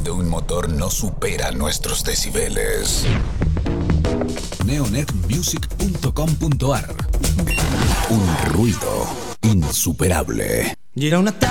de un motor no supera nuestros decibeles. Neonetmusic.com.ar. Un ruido insuperable. Y era una